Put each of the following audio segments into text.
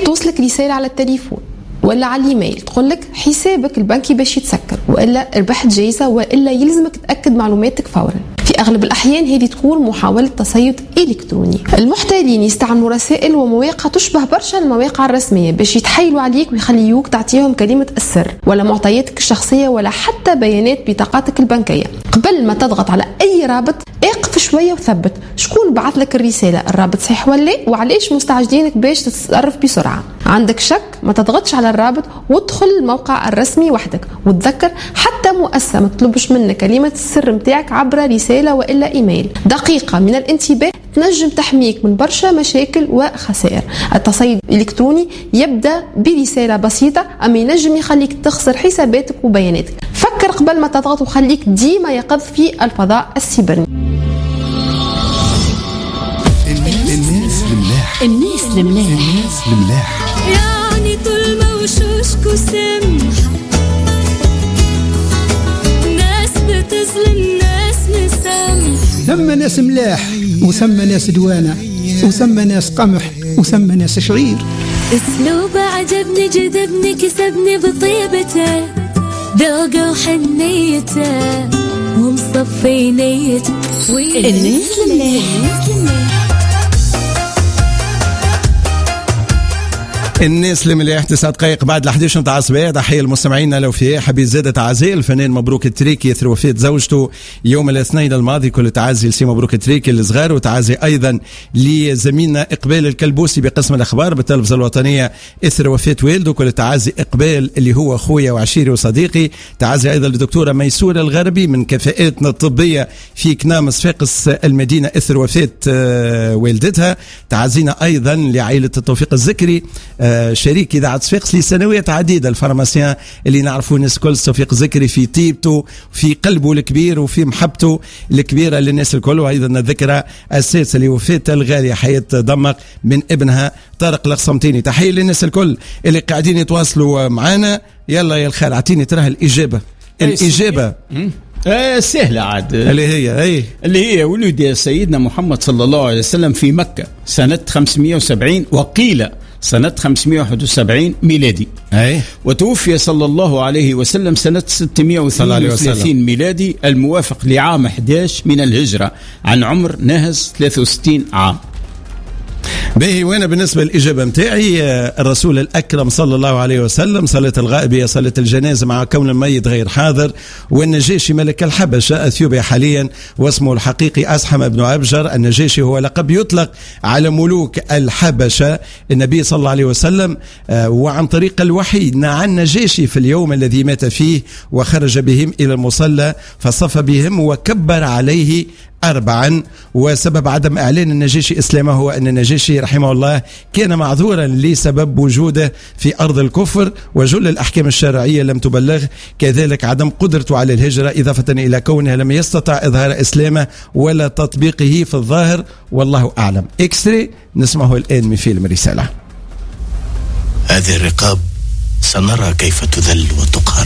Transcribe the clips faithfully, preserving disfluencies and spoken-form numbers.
توصلك رسالة على التليفون ولا على الايميل تقول لك حسابك البنكي باش يتسكر، والا ربحت جائزه، والا يلزمك تاكد معلوماتك فورا. في اغلب الاحيان هذه تكون محاوله تصيد الكتروني. المحتالين يستعملوا رسائل ومواقع تشبه برشا المواقع الرسميه باش يتحايلوا عليك ويخليوك تعطيهم كلمه السر ولا معطياتك الشخصيه ولا حتى بيانات بطاقاتك البنكيه. قبل ما تضغط على اي رابط اقف شويه وثبت شكون بعث لك الرساله، الرابط صحيح ولا وعليش مستعجلينك باش تتصرف بسرعه. عندك شك ما تضغطش على الرابط وادخل الموقع الرسمي وحدك، وتذكر حتى مؤسسه ما تطلبش منك كلمه السر متاعك عبر رساله والا ايميل. دقيقه من الانتباه تنجم تحميك من برشا مشاكل وخسائر. التصيد الالكتروني يبدا برساله بسيطه اما ينجم يخليك تخسر حساباتك وبياناتك. فكر قبل ما تضغط وخليك ديما يقظ في الفضاء السيبرني. الناس الملاح الناس الملاح الناس الملاح يعني طول ما وشوشكو سمحة، ناس بتظلم ناس مسامحة. ثم ناس ملاح وثم ناس دوانة وثم ناس قمح وثم ناس شعير. اسلوبه عجبني جذبني كسبني بطيبته، ذوقه وحنيته ومصفي نيته. الناس الملاح الناس المليح. تسعة دقائق بعد الحديش نتاع الصباح. تحية للمستمعين لو في حبيب زادة تعزي الفنان مبروك التريكي يثر وفاة زوجته يوم الاثنين الماضي. كل تعزي لسي مبروك التريكي الصغار، وتعزي ايضا لزميلنا اقبال الكلبوسي بقسم الاخبار بالتلفزه الوطنيه اثر وفاة والده. كل تعزي اقبال اللي هو اخويا وعشيري وصديقي. تعزي ايضا للدكتوره ميسوره الغربي من كفاءاتنا الطبيه في كنام صفاقس المدينه اثر وفاة والدتها. تعزينا ايضا لعائله التوفيق الذكري شريك إذاعة صفاقس لسنوات عديدة، الفارماسيان اللي نعرفوا الناس كل توفيق ذكري في طيبته في قلبه الكبير وفي محبته الكبيرة للناس الكل. وأيضا الذكرى السادسة لوفاة الغالية حياة دمق من ابنها طارق القسمطيني. تحية للناس الكل اللي قاعدين يتواصلوا معنا. يلا يا الخال اعطيني تراه الإجابة الإجابة آه سهلة عاد اللي هي أي اللي هي ولد سيدنا محمد صلى الله عليه وسلم في مكة سنة خمسمائة وسبعين وقيل سنة خمسمائة وواحد وسبعين ميلادي. أي. وتوفي صلى الله عليه وسلم سنة ستمائة واثنين وثلاثين ميلادي الموافق لعام أحد عشر من الهجرة عن عمر ناهز ثلاثة وستين عام. باهي. وانا بالنسبه للاجابه متاعي الرسول الاكرم صلى الله عليه وسلم صلاه الغائب هي صلاه الجنازه مع كون الميت غير حاضر. والنجاشي ملك الحبشه اثيوبيا حاليا واسمه الحقيقي اسحم بن ابجر. النجاشي هو لقب يطلق على ملوك الحبشه. النبي صلى الله عليه وسلم وعن طريق الوحي نعى النجاشي في اليوم الذي مات فيه وخرج بهم الى المصلى فصف بهم وكبر عليه أربعا. وسبب عدم إعلان النجاشي إسلامه هو أن النجاشي رحمه الله كان معذورا لسبب وجوده في أرض الكفر وجل الأحكام الشرعية لم تبلغ، كذلك عدم قدرته على الهجرة إضافة إلى كونه لم يستطع إظهار إسلامه ولا تطبيقه في الظاهر، والله أعلم. إكستري نسمعه الآن من فيلم رسالة. هذه الرقاب سنرى كيف تذل وتقهر.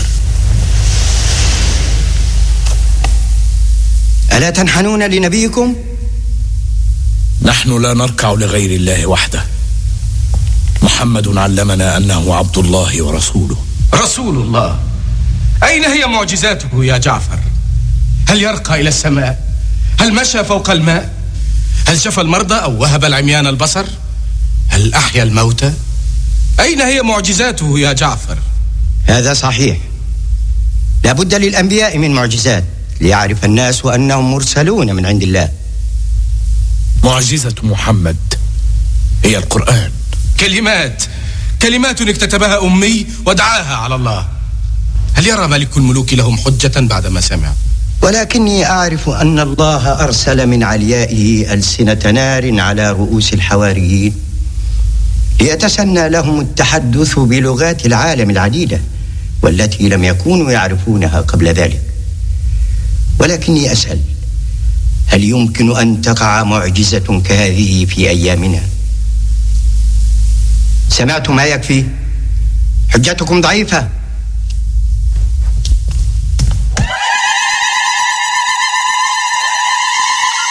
ألا تنحنون لنبيكم؟ نحن لا نركع لغير الله وحده. محمد علمنا أنه عبد الله ورسوله. رسول الله؟ أين هي معجزاته يا جعفر؟ هل يرقى إلى السماء؟ هل مشى فوق الماء؟ هل شفى المرضى أو وهب العميان البصر؟ هل أحيا الموتى؟ أين هي معجزاته يا جعفر؟ هذا صحيح، لا بد للأنبياء من معجزات ليعرف الناس أنهم مرسلون من عند الله. معجزة محمد هي القرآن. كلمات كلمات اكتتبها أمي ودعاها على الله. هل يرى ملك الملوك لهم حجة بعدما سمع؟ ولكني أعرف أن الله أرسل من عليائه ألسنة نار على رؤوس الحواريين ليتسنى لهم التحدث بلغات العالم العديدة والتي لم يكونوا يعرفونها قبل ذلك. ولكني أسأل، هل يمكن أن تقع معجزة كهذه في أيامنا؟ سمعتم ما يكفي؟ حجتكم ضعيفة.